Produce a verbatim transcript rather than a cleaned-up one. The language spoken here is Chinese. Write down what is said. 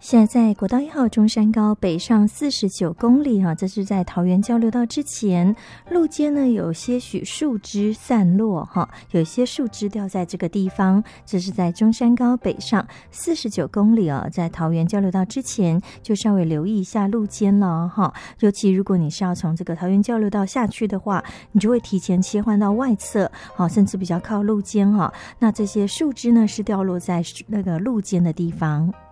现在在国道一号中山高北上四十九公里哈，这是在桃园交流道之前，路肩呢有些许树枝散落哈，有些树枝掉在这个地方，这是在中山高北上四十九公里哦，在桃园交流道之前就稍微留意一下路肩了哈，尤其如果你是要从这个桃园交流道下去的话，你就会提前切换到外侧哈，甚至比较靠路肩哈，那这些树枝呢是掉落在那个路肩的地方。